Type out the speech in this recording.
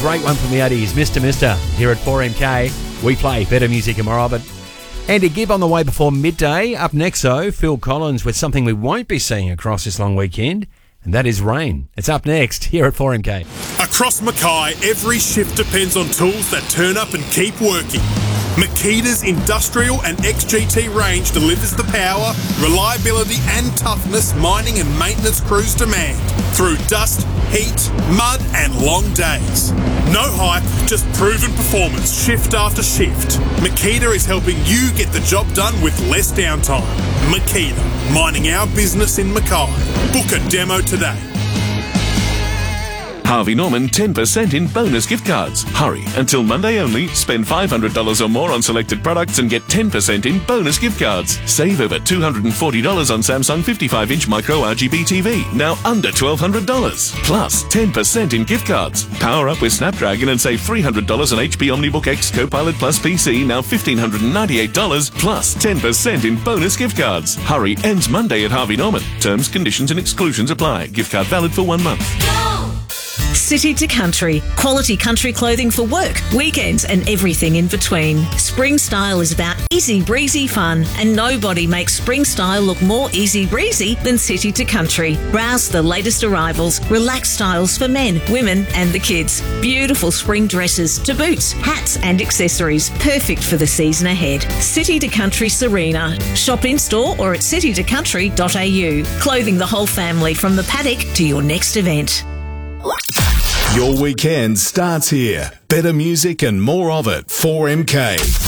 great one from the 80s, Mr. Mister, here at 4MK. We play better music and more of it. Andy Gibb on the way before midday. Up next, though, Phil Collins with something we won't be seeing across this long weekend, and that is rain. It's up next here at 4MK. Across Mackay, every shift depends on tools that turn up and keep working. Makita's industrial and XGT range delivers the power, reliability and toughness mining and maintenance crews demand through dust, heat, mud and long days. No hype, just proven performance shift after shift. Makita is helping you get the job done with less downtime. Makita, mining our business in Mackay. Book a demo today. Harvey Norman 10% in bonus gift cards. Hurry, until Monday only. Spend $500 or more on selected products and get 10% in bonus gift cards. Save over $240 on Samsung 55-inch micro RGB TV, now under $1,200. Plus 10% in gift cards. Power up with Snapdragon and save $300 on HP OmniBook X Copilot Plus PC, now $1,598. Plus 10% in bonus gift cards. Hurry, ends Monday at Harvey Norman. Terms, conditions and exclusions apply. Gift card valid for 1 month. City to Country. Quality country clothing for work, weekends and everything in between. Spring Style is about easy breezy fun, and nobody makes Spring Style look more easy breezy than City to Country. Browse the latest arrivals, relaxed styles for men, women and the kids. Beautiful spring dresses to boots, hats and accessories. Perfect for the season ahead. City to Country Serena. Shop in store or at citytocountry.au. Clothing the whole family from the paddock to your next event. Your weekend starts here. Better music and more of it. 4MK.